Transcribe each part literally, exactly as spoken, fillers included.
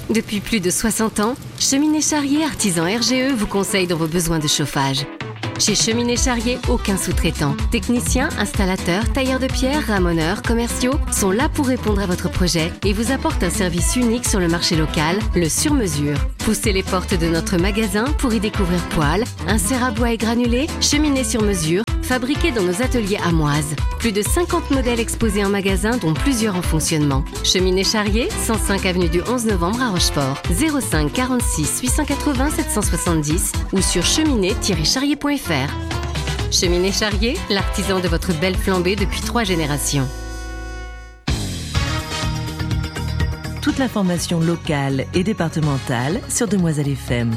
Depuis plus de soixante ans, Cheminée Charrier Artisan R G E vous conseille dans vos besoins de chauffage. Chez Cheminée Charrier, aucun sous-traitant. Techniciens, installateurs, tailleurs de pierre, ramoneurs, commerciaux sont là pour répondre à votre projet et vous apportent un service unique sur le marché local, le sur-mesure. Poussez les portes de notre magasin pour y découvrir poêles, inserts à bois et granulés, cheminées sur mesure, fabriqués dans nos ateliers amoises. Plus de cinquante modèles exposés en magasin, dont plusieurs en fonctionnement. Cheminée Charrier, cent cinq avenue du onze novembre à Rochefort, zéro cinq quarante-six huit cent quatre-vingts sept cent soixante-dix ou sur cheminée tiret charrier point f r. Cheminée Charrier, l'artisan de votre belle flambée depuis trois générations. Toute l'information locale et départementale sur Demoiselle F M.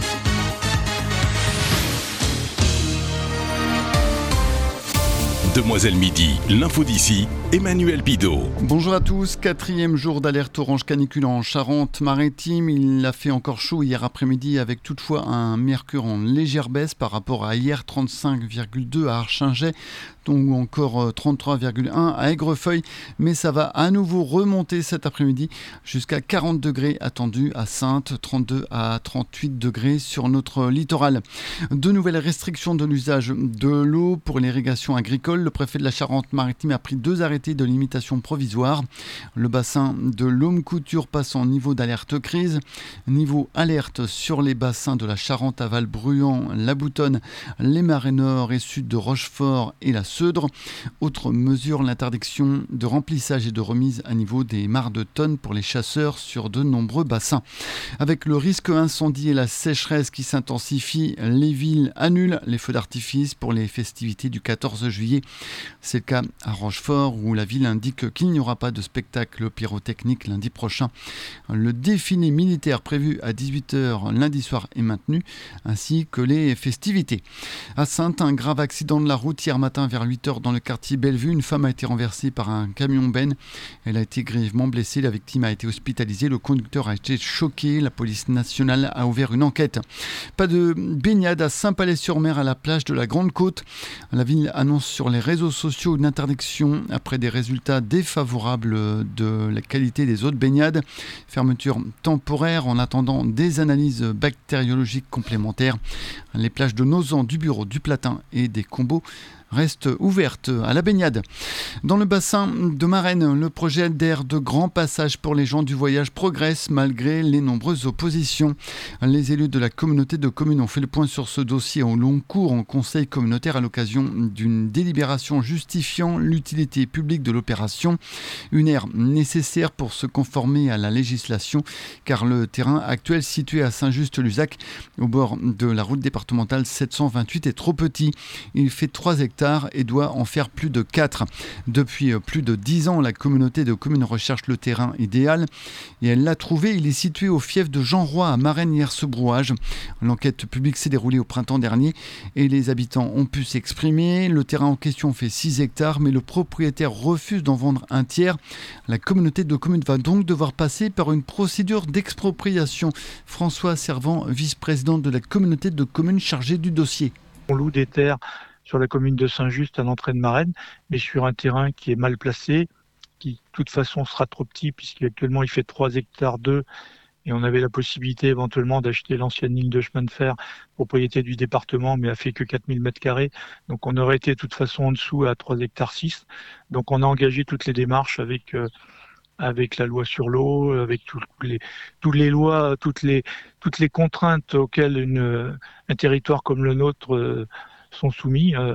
Demoiselle Midi, l'info d'ici, Emmanuel Bidot. Bonjour à tous, quatrième jour d'alerte orange canicule en Charente-Maritime. Il a fait encore chaud hier après-midi avec toutefois un mercure en légère baisse par rapport à hier, trente-cinq virgule deux à Archingeay, ou encore trente-trois virgule un à Aigrefeuille. Mais ça va à nouveau remonter cet après-midi jusqu'à quarante degrés attendus à Saintes, trente-deux à trente-huit degrés sur notre littoral. De nouvelles restrictions de l'usage de l'eau pour l'irrigation agricole. Le préfet de la Charente-Maritime a pris deux arrêtés de limitation provisoire. Le bassin de l'Aume-Couture passe en niveau d'alerte crise. Niveau alerte sur les bassins de la Charente à Val-Bruant, la Boutonne, les marais nord et sud de Rochefort et la Seudre. Autre mesure, l'interdiction de remplissage et de remise à niveau des mares de tonnes pour les chasseurs sur de nombreux bassins. Avec le risque incendie et la sécheresse qui s'intensifient, les villes annulent les feux d'artifice pour les festivités du quatorze juillet. C'est le cas à Rochefort où la ville indique qu'il n'y aura pas de spectacle pyrotechnique lundi prochain. Le défilé militaire prévu à dix-huit heures lundi soir est maintenu, ainsi que les festivités. À Saintes, un grave accident de la route hier matin vers huit heures dans le quartier Bellevue. Une femme a été renversée par un camion benne. Elle a été grièvement blessée. La victime a été hospitalisée. Le conducteur a été choqué. La police nationale a ouvert une enquête. Pas de baignade à Saint-Palais-sur-Mer à la plage de la Grande Côte. La ville annonce sur les réseaux sociaux une interdiction après des résultats défavorables de la qualité des eaux de baignade. Fermeture temporaire en attendant des analyses bactériologiques complémentaires. Les plages de Nozan, du Bureau, du Platin et des Combos reste ouverte à la baignade. Dans le bassin de Marennes, le projet d'air de grand passage pour les gens du voyage progresse malgré les nombreuses oppositions. Les élus de la communauté de communes ont fait le point sur ce dossier au long cours en conseil communautaire à l'occasion d'une délibération justifiant l'utilité publique de l'opération. Une aire nécessaire pour se conformer à la législation car le terrain actuel situé à Saint-Just-Luzac au bord de la route départementale sept cent vingt-huit est trop petit. Il fait trois hectares et doit en faire plus de quatre. Depuis plus de dix ans, la communauté de communes recherche le terrain idéal et elle l'a trouvé. Il est situé au fief de Jean Roy à Marennes-Hiersebrouage. L'enquête publique s'est déroulée au printemps dernier et les habitants ont pu s'exprimer. Le terrain en question fait six hectares mais le propriétaire refuse d'en vendre un tiers. La communauté de communes va donc devoir passer par une procédure d'expropriation. François Servant, vice-président de la communauté de communes chargée du dossier. On loue des terres sur la commune de Saint-Just à l'entrée de Marennes, mais sur un terrain qui est mal placé, qui de toute façon sera trop petit puisqu'actuellement il fait trois hectares deux et on avait la possibilité éventuellement d'acheter l'ancienne ligne de chemin de fer, propriété du département, mais a fait que quatre mille mètres carrés. Donc on aurait été de toute façon en dessous à trois hectares six. Donc on a engagé toutes les démarches avec euh, avec la loi sur l'eau, avec toutes les toutes les lois, toutes les toutes les contraintes auxquelles une, un territoire comme le nôtre euh, sont soumis euh,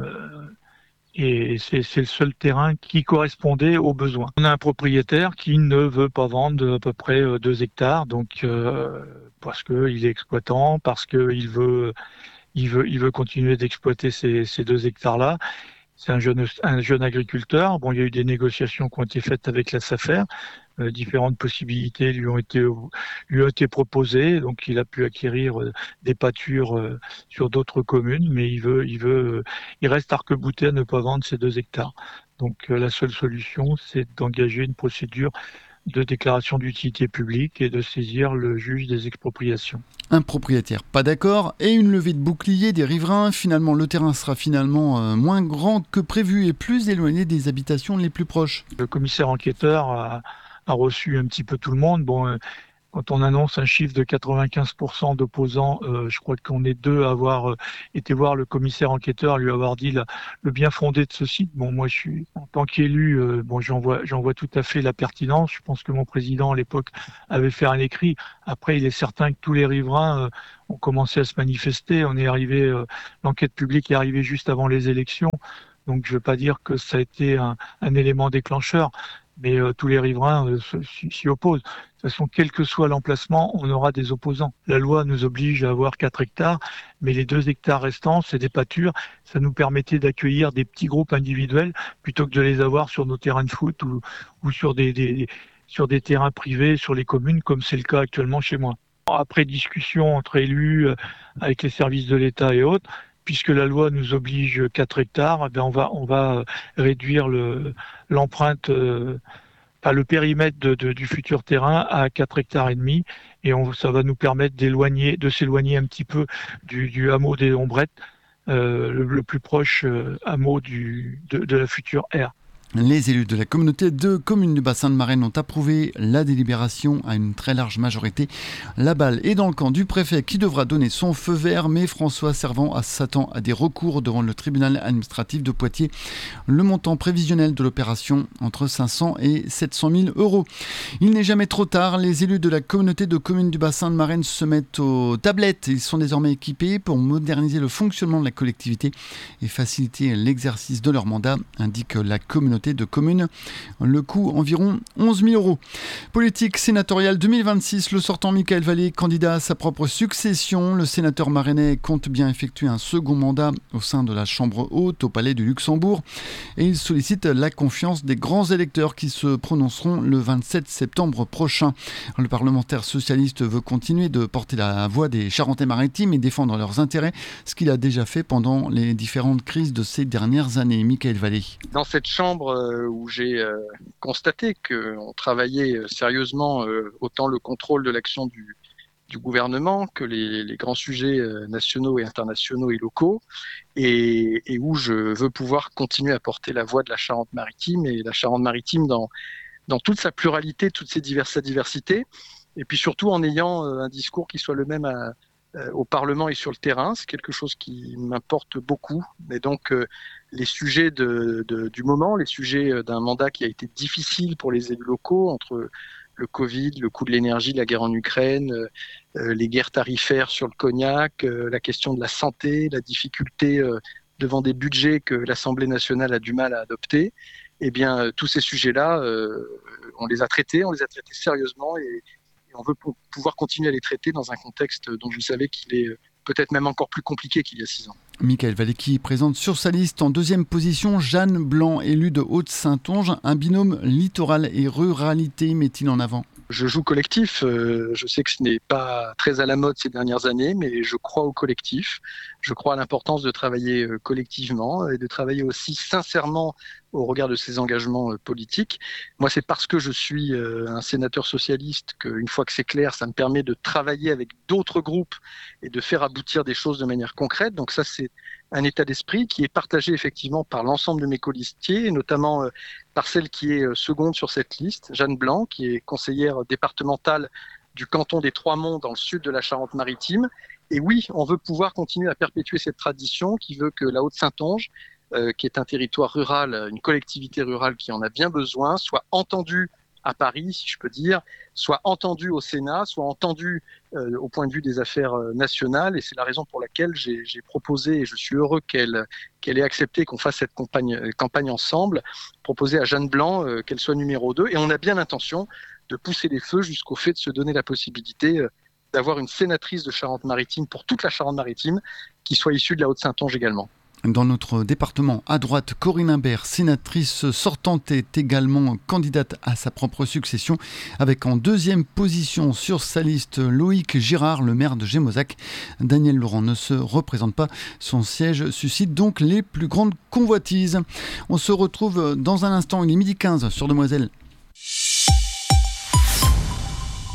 et c'est, c'est le seul terrain qui correspondait aux besoins. On a un propriétaire qui ne veut pas vendre à peu près deux hectares, donc euh, parce qu'il est exploitant, parce qu'il veut, il veut, il veut continuer d'exploiter ces, ces deux hectares-là. C'est un jeune, un jeune agriculteur. Bon, il y a eu des négociations qui ont été faites avec la SAFER. Euh, différentes possibilités lui ont été lui ont été proposées, donc il a pu acquérir euh, des pâtures euh, sur d'autres communes, mais il veut il veut euh, il reste arc-bouté à ne pas vendre ces deux hectares. Donc euh, la seule solution, c'est d'engager une procédure de déclaration d'utilité publique et de saisir le juge des expropriations. Un propriétaire pas d'accord et une levée de bouclier des riverains. Finalement, le terrain sera finalement euh, moins grand que prévu et plus éloigné des habitations les plus proches. Le commissaire enquêteur a, a reçu un petit peu tout le monde. Bon, euh, quand on annonce un chiffre de quatre-vingt-quinze pour cent d'opposants, euh, je crois qu'on est deux à avoir euh, été voir le commissaire enquêteur, lui avoir dit la, le bien fondé de ce site. Bon, moi, je suis en tant qu'élu, euh, bon, j'en vois, j'en vois tout à fait la pertinence. Je pense que mon président à l'époque avait fait un écrit. Après, il est certain que tous les riverains euh, ont commencé à se manifester. On est arrivé, euh, l'enquête publique est arrivée juste avant les élections. Donc, je ne veux pas dire que ça a été un, un élément déclencheur, mais euh, tous les riverains euh, s'y opposent. De toute façon, quel que soit l'emplacement, on aura des opposants. La loi nous oblige à avoir quatre hectares, mais les deux hectares restants, c'est des pâtures. Ça nous permettait d'accueillir des petits groupes individuels plutôt que de les avoir sur nos terrains de foot ou, ou sur des, des, sur des terrains privés, sur les communes, comme c'est le cas actuellement chez moi. Après discussion entre élus, euh, avec les services de l'État et autres, puisque la loi nous oblige quatre hectares, ben on va on va réduire le l'empreinte, euh, enfin le périmètre de, de, du futur terrain à quatre hectares et demi, et on, ça va nous permettre d'éloigner, de s'éloigner un petit peu du, du hameau des Ombrettes, euh, le, le plus proche euh, hameau du de, de la future aire. Les élus de la communauté de communes du bassin de Marennes ont approuvé la délibération à une très large majorité. La balle est dans le camp du préfet qui devra donner son feu vert, mais François Servan s'attend à des recours devant le tribunal administratif de Poitiers. Le montant prévisionnel de l'opération entre cinq cents et sept cent mille euros. Il n'est jamais trop tard. Les élus de la communauté de communes du bassin de Marennes se mettent aux tablettes. Ils sont désormais équipés pour moderniser le fonctionnement de la collectivité et faciliter l'exercice de leur mandat, indique la communauté de communes. Le coût environ onze mille euros. Politique sénatoriale deux mille vingt-six, le sortant Michael Vallée, candidat à sa propre succession. Le sénateur marrannais compte bien effectuer un second mandat au sein de la Chambre haute au Palais du Luxembourg et il sollicite la confiance des grands électeurs qui se prononceront le vingt-sept septembre prochain. Le parlementaire socialiste veut continuer de porter la voix des Charentais-Maritimes et défendre leurs intérêts, ce qu'il a déjà fait pendant les différentes crises de ces dernières années. Michael Vallée. Dans cette chambre où j'ai euh, constaté qu'on travaillait sérieusement euh, autant le contrôle de l'action du, du gouvernement que les, les grands sujets euh, nationaux et internationaux et locaux, et, et où je veux pouvoir continuer à porter la voix de la Charente-Maritime et la Charente-Maritime dans, dans toute sa pluralité, toute ses divers, sa diversité, et puis surtout en ayant euh, un discours qui soit le même à, euh, au Parlement et sur le terrain. C'est quelque chose qui m'importe beaucoup, et donc euh, les sujets de, de, du moment, les sujets d'un mandat qui a été difficile pour les élus locaux, entre le Covid, le coût de l'énergie, la guerre en Ukraine, euh, les guerres tarifaires sur le cognac, euh, la question de la santé, la difficulté euh, devant des budgets que l'Assemblée nationale a du mal à adopter. Eh bien, euh, tous ces sujets-là, euh, on les a traités, on les a traités sérieusement et, et on veut pour, pouvoir continuer à les traiter dans un contexte dont vous savez qu'il est peut-être même encore plus compliqué qu'il y a six ans. Michael Vallée qui présente sur sa liste en deuxième position Jeanne Blanc, élue de Haute-Saintonge. Un binôme littoral et ruralité met-il en avant? Je joue collectif, euh, je sais que ce n'est pas très à la mode ces dernières années, mais je crois au collectif. Je crois à l'importance de travailler euh, collectivement et de travailler aussi sincèrement au regard de ses engagements euh, politiques. Moi, c'est parce que je suis euh, un sénateur socialiste qu'une fois que c'est clair, ça me permet de travailler avec d'autres groupes et de faire aboutir des choses de manière concrète. Donc ça, c'est un état d'esprit qui est partagé effectivement par l'ensemble de mes colistiers, et notamment euh, par celle qui est euh, seconde sur cette liste, Jeanne Blanc, qui est conseillère départementale du canton des Trois-Monts dans le sud de la Charente-Maritime. Et oui, on veut pouvoir continuer à perpétuer cette tradition qui veut que la Haute-Saintonge, euh, qui est un territoire rural, une collectivité rurale qui en a bien besoin, soit entendue à Paris, si je peux dire, soit entendue au Sénat, soit entendue euh, au point de vue des affaires euh, nationales. Et c'est la raison pour laquelle j'ai, j'ai proposé, et je suis heureux qu'elle, qu'elle ait accepté qu'on fasse cette campagne, campagne ensemble, proposer à Jeanne Blanc euh, qu'elle soit numéro deux. Et on a bien l'intention de pousser les feux jusqu'au fait de se donner la possibilité euh, d'avoir une sénatrice de Charente-Maritime pour toute la Charente-Maritime qui soit issue de la Haute-Saintonge également. Dans notre département, à droite, Corinne Imbert, sénatrice sortante, est également candidate à sa propre succession, avec en deuxième position sur sa liste Loïc Girard, le maire de Gémozac. Daniel Laurent ne se représente pas. Son siège suscite donc les plus grandes convoitises. On se retrouve dans un instant, il est midi quinze sur Demoiselle.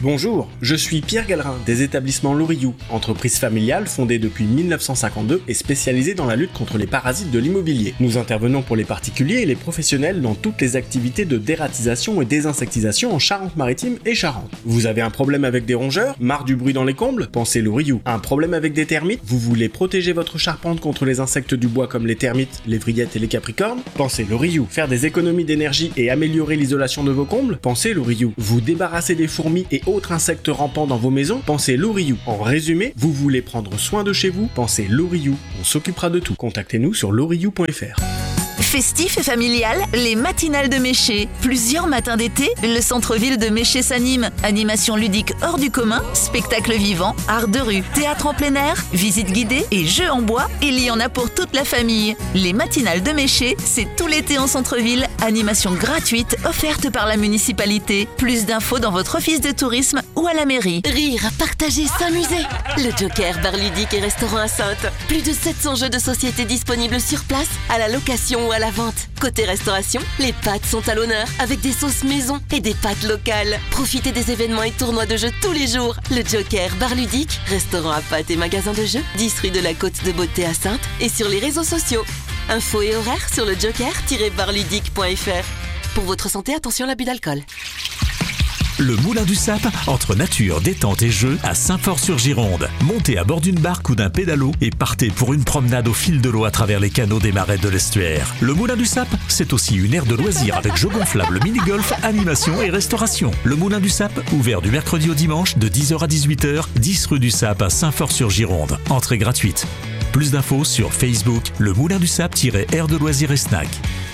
Bonjour, je suis Pierre Gallerin des établissements Loriou, entreprise familiale fondée depuis mille neuf cent cinquante-deux et spécialisée dans la lutte contre les parasites de l'immobilier. Nous intervenons pour les particuliers et les professionnels dans toutes les activités de dératisation et désinsectisation en Charente-Maritime et Charente. Vous avez un problème avec des rongeurs? Marre du bruit dans les combles? Pensez Loriou. Un problème avec des termites? Vous voulez protéger votre charpente contre les insectes du bois comme les termites, les vrillettes et les capricornes? Pensez Loriou. Faire des économies d'énergie et améliorer l'isolation de vos combles? Pensez Loriou. Vous débarrasser des fourmis et autres insectes rampants dans vos maisons? Pensez Loriou. En résumé, vous voulez prendre soin de chez vous? Pensez Loriou. On s'occupera de tout. Contactez-nous sur loriou point f r. Festif et familial, les matinales de Méché. Plusieurs matins d'été, le centre-ville de Méché s'anime. Animation ludique hors du commun, spectacles vivants, art de rue, théâtre en plein air, visites guidées et jeux en bois. Il y en a pour toute la famille. Les matinales de Méché, c'est tout l'été en centre-ville. Animation gratuite offerte par la municipalité. Plus d'infos dans votre office de tourisme ou à la mairie. Rire, partager, s'amuser. Le Joker, bar ludique et restaurant à Saintes. Plus de sept cents jeux de société disponibles sur place, à la location ou à la vente. Côté restauration, les pâtes sont à l'honneur avec des sauces maison et des pâtes locales. Profitez des événements et tournois de jeux tous les jours. Le Joker, bar ludique, restaurant à pâtes et magasin de jeux, dix rue de la Côte de Beauté à Saintes et sur les réseaux sociaux. Infos et horaires sur le joker tiret bar ludique point f r. Pour votre santé, attention à l'abus d'alcool. Le Moulin du Sap, entre nature, détente et jeux, à Saint-Fort-sur-Gironde. Montez à bord d'une barque ou d'un pédalo et partez pour une promenade au fil de l'eau à travers les canaux des marais de l'estuaire. Le Moulin du Sap, c'est aussi une aire de loisirs avec jeux gonflables, mini-golf, animation et restauration. Le Moulin du Sap, ouvert du mercredi au dimanche de dix heures à dix-huit heures, dix rue du Sap à Saint-Fort-sur-Gironde. Entrée gratuite. Plus d'infos sur Facebook, le Moulin du Sap-aire de loisirs et snack.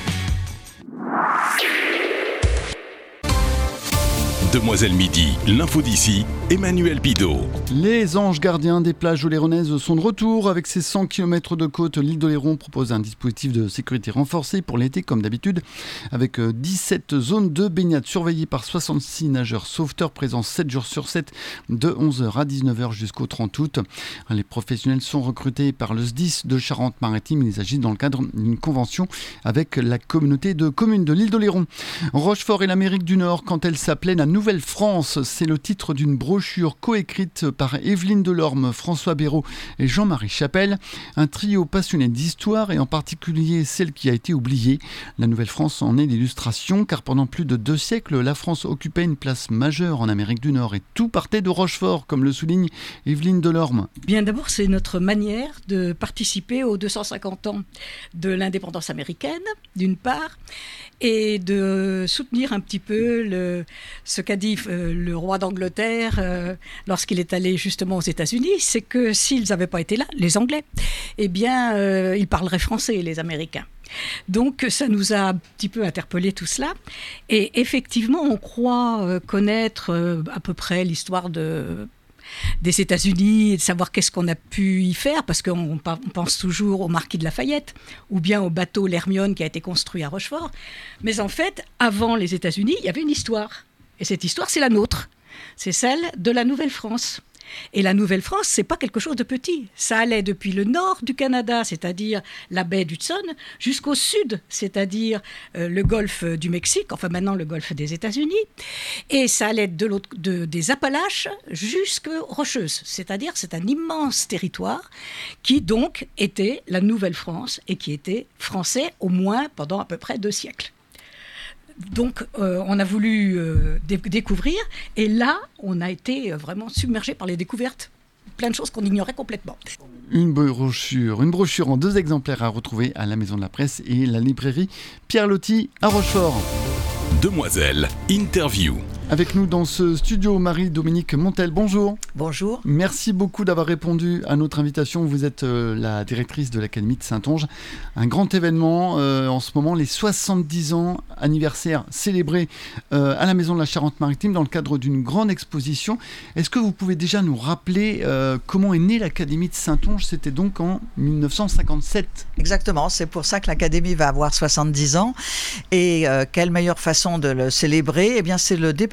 Demoiselle Midi, l'info d'ici, Emmanuel Bidot. Les anges gardiens des plages oléronaises sont de retour. Avec ses cent kilomètres de côte, l'île d'Oléron propose un dispositif de sécurité renforcé pour l'été comme d'habitude, avec dix-sept zones de baignade surveillées par soixante-six nageurs sauveteurs présents sept jours sur sept de onze heures à dix-neuf heures jusqu'au trente août. Les professionnels sont recrutés par le S D I S de Charente-Maritime. Ils agissent dans le cadre d'une convention avec la communauté de communes de l'île d'Oléron. Rochefort et l'Amérique du Nord, quand elle s'appelait la Nouvelle-France, c'est le titre d'une brochure coécrite par Evelyne Delorme, François Béraud et Jean-Marie Chapelle. Un trio passionné d'histoire et en particulier celle qui a été oubliée. La Nouvelle-France en est l'illustration car pendant plus de deux siècles, la France occupait une place majeure en Amérique du Nord et tout partait de Rochefort, comme le souligne Evelyne Delorme. Bien d'abord, c'est notre manière de participer aux deux cent cinquante ans de l'indépendance américaine, d'une part, et de soutenir un petit peu le, ce qu'a dit euh, le roi d'Angleterre euh, lorsqu'il est allé justement aux États-Unis, c'est que s'ils n'avaient pas été là, les Anglais, eh bien, euh, ils parleraient français, les Américains. Donc ça nous a un petit peu interpellé tout cela. Et effectivement, on croit euh, connaître euh, à peu près l'histoire de... des États-Unis et de savoir qu'est-ce qu'on a pu y faire, parce qu'on on pense toujours au marquis de Lafayette ou bien au bateau l'Hermione qui a été construit à Rochefort. Mais en fait, avant les États-Unis, il y avait une histoire. Et cette histoire, c'est la nôtre. C'est celle de la Nouvelle-France. Et la Nouvelle-France, c'est pas quelque chose de petit. Ça allait depuis le nord du Canada, c'est-à-dire la baie d'Hudson, jusqu'au sud, c'est-à-dire euh, le golfe du Mexique, enfin maintenant le golfe des États-Unis. Et ça allait de l'autre, de, des Appalaches jusqu'aux Rocheuses, c'est-à-dire c'est un immense territoire qui donc était la Nouvelle-France et qui était français au moins pendant à peu près deux siècles. Donc, euh, on a voulu euh, dé- découvrir, et là, on a été vraiment submergé par les découvertes. Plein de choses qu'on ignorait complètement. Une brochure, une brochure en deux exemplaires à retrouver à la Maison de la Presse et la librairie Pierre Loti à Rochefort. Demoiselle, interview. Avec nous dans ce studio, Marie-Dominique Montel, bonjour. Bonjour. Merci beaucoup d'avoir répondu à notre invitation. Vous êtes euh, la directrice de l'Académie de Saintonge. Un grand événement euh, en ce moment, les soixante-dix ans anniversaire célébré euh, à la Maison de la Charente-Maritime dans le cadre d'une grande exposition. Est-ce que vous pouvez déjà nous rappeler euh, comment est née l'Académie de Saintonge? C'était donc en dix-neuf cent cinquante-sept. Exactement, c'est pour ça que l'Académie va avoir soixante-dix ans. Et euh, quelle meilleure façon de le célébrer? Eh bien, c'est le département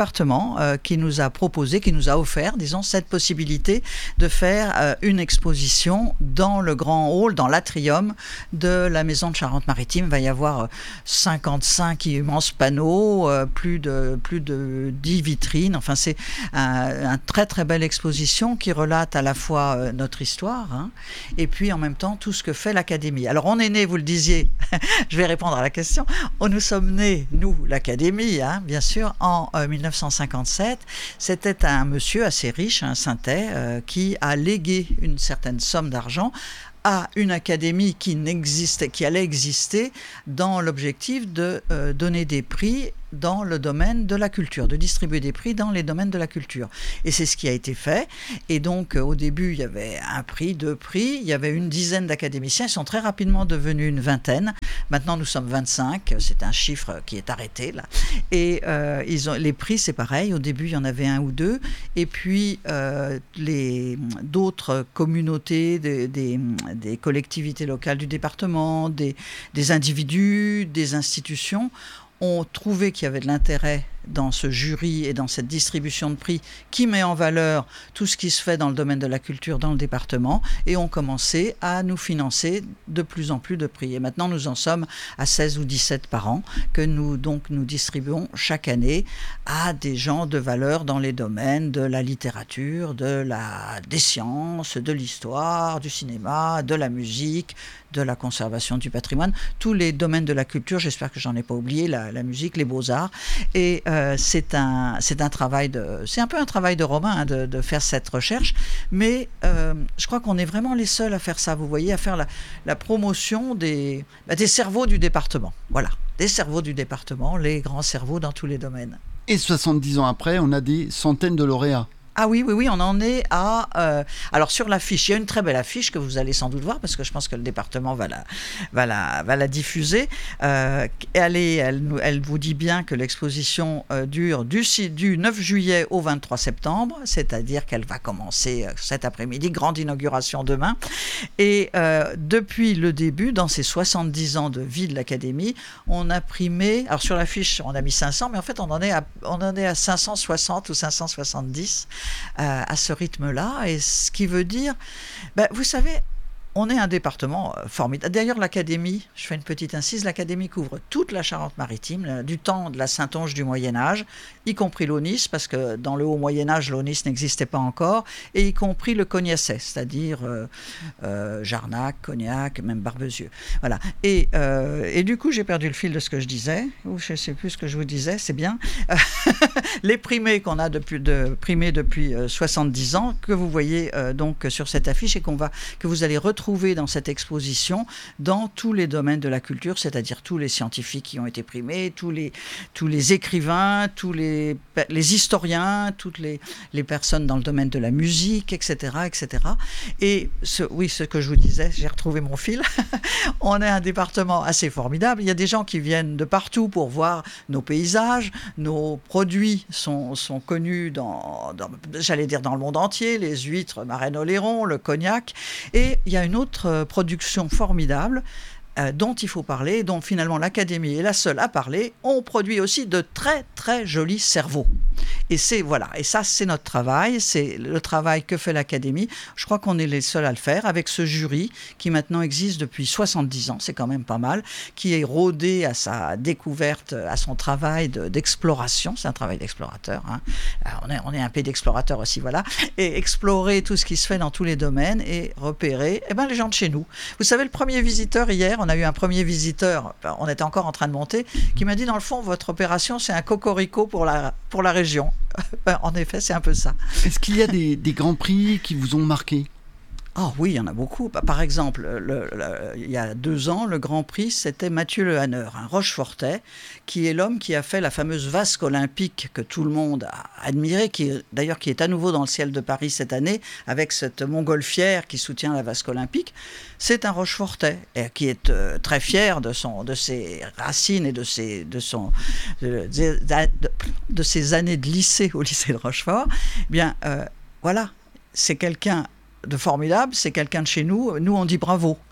département euh, qui nous a proposé, qui nous a offert, disons, cette possibilité de faire euh, une exposition dans le grand hall, dans l'atrium de la maison de Charente-Maritime. Il va y avoir euh, cinquante-cinq immenses panneaux, euh, plus de, plus de dix vitrines. Enfin, c'est un, un très très belle exposition qui relate à la fois euh, notre histoire hein, et puis en même temps tout ce que fait l'Académie. Alors on est né, vous le disiez, je vais répondre à la question, oh, nous sommes nés, nous, l'Académie, hein, bien sûr, en euh, mille neuf cent cinquante-sept. C'était un monsieur assez riche, un Saintais, euh, qui a légué une certaine somme d'argent à une académie qui n'existait, qui allait exister dans l'objectif de euh, donner des prix dans le domaine de la culture, de distribuer des prix dans les domaines de la culture. Et c'est ce qui a été fait. Et donc, euh, au début, il y avait un prix, deux prix, il y avait une dizaine d'académiciens. Ils sont très rapidement devenus une vingtaine. Maintenant, nous sommes vingt-cinq. C'est un chiffre qui est arrêté, là. Et euh, ils ont, les prix, c'est pareil. Au début, il y en avait un ou deux. Et puis, euh, les, d'autres communautés, des, des, des collectivités locales du département, des, des individus, des institutions ont trouvé qu'il y avait de l'intérêt dans ce jury et dans cette distribution de prix qui met en valeur tout ce qui se fait dans le domaine de la culture dans le département et ont commencé à nous financer de plus en plus de prix. Et maintenant, nous en sommes à seize ou dix-sept par an que nous, donc, nous distribuons chaque année à des gens de valeur dans les domaines de la littérature, de la, des sciences, de l'histoire, du cinéma, de la musique, de la conservation du patrimoine, tous les domaines de la culture, j'espère que j'en ai pas oublié, la, la musique, les beaux-arts. Et euh, c'est un, c'est un travail de, c'est un peu un travail de Romain hein, de, de faire cette recherche, mais euh, je crois qu'on est vraiment les seuls à faire ça, vous voyez, à faire la, la promotion des, bah, des cerveaux du département. Voilà, des cerveaux du département, les grands cerveaux dans tous les domaines. Et soixante-dix ans après, on a des centaines de lauréats. Ah oui, oui, oui, on en est à... Euh, alors sur l'affiche, il y a une très belle affiche que vous allez sans doute voir parce que je pense que le département va la, va la, va la diffuser. Euh, elle, est, elle, elle vous dit bien que l'exposition euh, dure du, du neuf juillet au vingt-trois septembre, c'est-à-dire qu'elle va commencer cet après-midi, grande inauguration demain. Et euh, depuis le début, dans ces soixante-dix ans de vie de l'Académie, on a primé... Alors sur l'affiche, on a mis cinq cents, mais en fait, on en est à, on en est à cinq cent soixante ou cinq cent soixante-dix. Euh, à ce rythme-là, et ce qui veut dire, ben, vous savez, on est un département formidable. D'ailleurs, l'Académie, je fais une petite incise, l'Académie couvre toute la Charente-Maritime, du temps de la Saintonge du Moyen-Âge, y compris l'Aunis, parce que dans le haut Moyen-Âge, l'Aunis n'existait pas encore, et y compris le Cognacet, c'est-à-dire euh, euh, Jarnac, Cognac, même Barbezieux. Voilà. Et, euh, et du coup, j'ai perdu le fil de ce que je disais, ou je ne sais plus ce que je vous disais, c'est bien. Les primés qu'on a depuis, de, primés depuis euh, soixante-dix ans, que vous voyez euh, donc sur cette affiche, et qu'on va, que vous allez retrouver dans cette exposition dans tous les domaines de la culture, c'est-à-dire tous les scientifiques qui ont été primés, tous les, tous les écrivains, tous les, les historiens, toutes les, les personnes dans le domaine de la musique, et cetera, et cetera. Et ce, oui, ce que je vous disais, j'ai retrouvé mon fil. On est un département assez formidable. Il y a des gens qui viennent de partout pour voir nos paysages. Nos produits sont, sont connus dans, dans, j'allais dire dans le monde entier, les huîtres, Marennes-Oléron, le cognac. Et il y a une autre production formidable euh, dont il faut parler, dont finalement l'Académie est la seule à parler. On produit aussi de très très jolis cerveaux. Et c'est voilà, et ça c'est notre travail, c'est le travail que fait l'Académie. Je crois qu'on est les seuls à le faire avec ce jury qui maintenant existe depuis soixante-dix ans, c'est quand même pas mal, qui est rodé à sa découverte, à son travail de, d'exploration. C'est un travail d'explorateur. Hein. On est on est un pays d'explorateurs aussi, voilà, et explorer tout ce qui se fait dans tous les domaines et repérer, eh ben les gens de chez nous. Vous savez, le premier visiteur hier, on a eu un premier visiteur, on était encore en train de monter, qui m'a dit dans le fond votre opération c'est un cocorico pour la pour la région. En effet, c'est un peu ça. Est-ce qu'il y a des, des grands prix qui vous ont marqué ? Ah oui, il y en a beaucoup. Par exemple, le, le, il y a deux ans, le Grand Prix, c'était Mathieu Le Hanner, un Rochefortais, qui est l'homme qui a fait la fameuse vasque olympique que tout le monde a admirée, qui est, d'ailleurs qui est à nouveau dans le ciel de Paris cette année, avec cette montgolfière qui soutient la vasque olympique. C'est un Rochefortais et qui est euh, très fier de, son, de ses racines et de ses, de, son, de, de, de, de ses années de lycée au lycée de Rochefort. Eh bien, euh, voilà, c'est quelqu'un de formidable, c'est quelqu'un de chez nous, nous on dit bravo.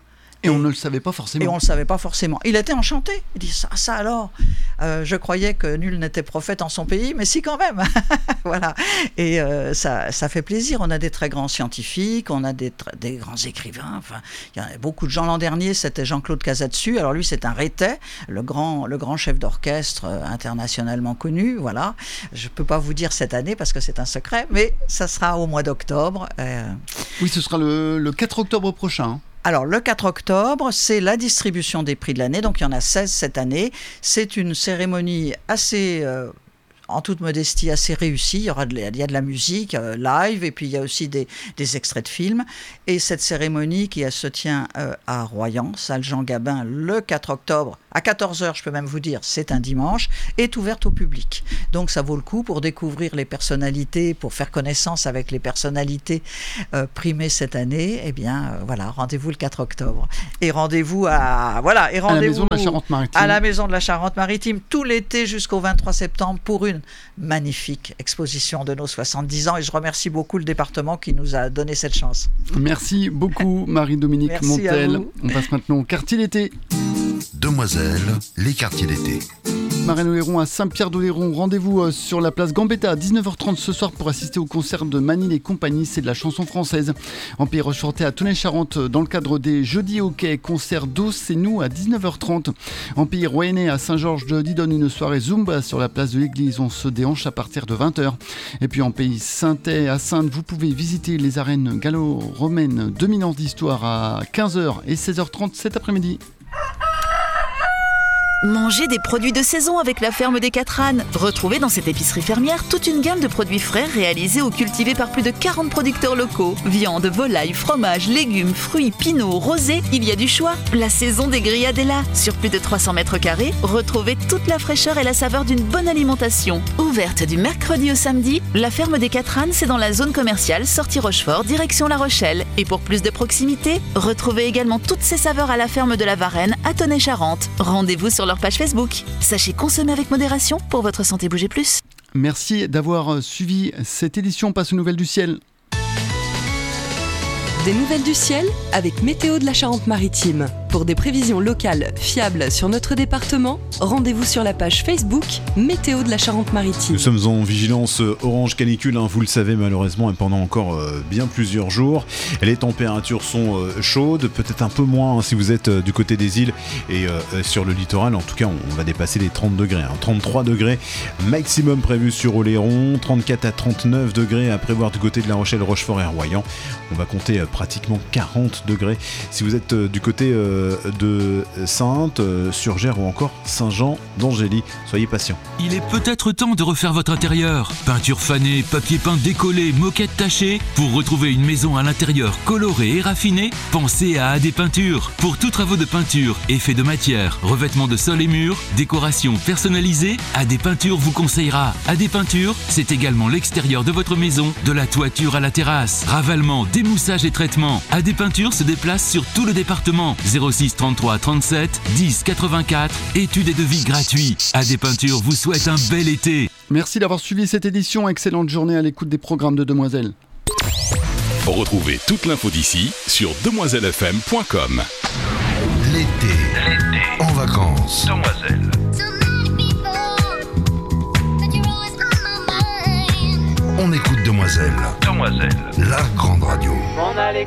Et on ne le savait pas forcément. Et on ne le savait pas forcément. Il était enchanté. Il dit ça, ça alors. Euh, je croyais que nul n'était prophète en son pays, mais si quand même. Voilà. Et euh, ça, ça fait plaisir. On a des très grands scientifiques, on a des, des grands écrivains. Enfin, il y en a beaucoup de gens l'an dernier. C'était Jean-Claude Casatsu. Alors lui, c'est un Rétais, le grand, le grand chef d'orchestre internationalement connu. Voilà. Je ne peux pas vous dire cette année parce que c'est un secret, mais ça sera au mois d'octobre. Euh... Oui, ce sera le, le quatre octobre prochain. Alors, le quatre octobre, c'est la distribution des prix de l'année. Donc, il y en a seize cette année. C'est une cérémonie assez... Euh, en toute modestie, assez réussie. Il y, aura de, il y a de la musique euh, live et puis il y a aussi des, des extraits de films. Et cette cérémonie qui elle, se tient euh, à Royan, salle Jean Gabin, le quatre octobre, à quatorze heures, je peux même vous dire, c'est un dimanche, est ouverte au public. Donc ça vaut le coup pour découvrir les personnalités, pour faire connaissance avec les personnalités euh, primées cette année. Eh bien, euh, voilà, rendez-vous le quatre octobre. Et rendez-vous à... Voilà, et rendez-vous à la Maison de la Charente-Maritime. À la Maison de la Charente-Maritime, tout l'été jusqu'au vingt-trois septembre, pour une magnifique exposition de nos soixante-dix ans. Et je remercie beaucoup le département qui nous a donné cette chance. Merci beaucoup, Marie-Dominique Merci Montel. On passe maintenant au quartier d'été. Demoiselles, les quartiers d'été. Marraine Oléron à Saint-Pierre-d'Oléron. Rendez-vous sur la place Gambetta à dix-neuf heures trente ce soir pour assister au concert de Manil et compagnie. C'est de la chanson française. En Pays Rochefortais à Tonnet-Charente dans le cadre des Jeudis Hockey. Concert d'Os et nous à dix-neuf heures trente. En Pays Rouennais à Saint-Georges de Didonne, une soirée Zumba sur la place de l'église. On se déhanche à partir de vingt heures. Et puis en Pays Saintais à Saintes, vous pouvez visiter les arènes gallo-romaines. deux mille ans d'histoire à quinze heures et seize heures trente cet après-midi. Mangez des produits de saison avec la ferme des Quatre Ânes. Retrouvez dans cette épicerie fermière toute une gamme de produits frais réalisés ou cultivés par plus de quarante producteurs locaux. Viande, volaille, fromage, légumes, fruits, pinots, rosés, il y a du choix. La saison des grillades est là. Sur plus de trois cents mètres carrés, retrouvez toute la fraîcheur et la saveur d'une bonne alimentation. Ouverte du mercredi au samedi, la ferme des Quatre Ânes, c'est dans la zone commerciale sortie Rochefort, direction La Rochelle. Et pour plus de proximité, retrouvez également toutes ces saveurs à la ferme de la Varenne à Tonnet-Charente. Rendez-vous sur leur page Facebook. Sachez consommer avec modération pour votre santé. Bougez plus. Merci d'avoir suivi cette édition. Passe aux nouvelles du ciel. Des nouvelles du ciel avec Météo de la Charente-Maritime. Pour des prévisions locales fiables sur notre département, rendez-vous sur la page Facebook Météo de la Charente-Maritime. Nous sommes en vigilance orange canicule, hein, vous le savez malheureusement, et pendant encore euh, bien plusieurs jours. Les températures sont euh, chaudes, peut-être un peu moins hein, si vous êtes euh, du côté des îles et euh, sur le littoral. En tout cas, on, on va dépasser les trente degrés. Hein. trente-trois degrés maximum prévu sur Oléron, trente-quatre à trente-neuf degrés à prévoir du côté de La Rochelle, Rochefort et Royan. On va compter euh, pratiquement quarante degrés si vous êtes euh, du côté euh, de Saintes, euh, Surgères ou encore Saint-Jean d'Angély. Soyez patients. Il est peut-être temps de refaire votre intérieur. Peinture fanée, papier peint décollé, moquette tachée. Pour retrouver une maison à l'intérieur colorée et raffinée, pensez à A D Peinture. Pour tous travaux de peinture, effets de matière, revêtement de sol et murs, décoration personnalisée, A D Peinture vous conseillera. A D Peinture, c'est également l'extérieur de votre maison, de la toiture à la terrasse. Ravalement, démoussage et traitement. A D Peinture se déplace sur tout le département. zéro six trente-trois trente-sept dix quatre-vingt-quatre. Études et devis gratuits. A D Peinture vous souhaite un bel été. Merci d'avoir suivi cette édition. Excellente journée à l'écoute des programmes de Demoiselles. Retrouvez toute l'info d'ici sur demoiselles f m point com. L'été, l'été, en vacances. Demoiselles. On écoute Demoiselles. Demoiselles. La grande radio. On a les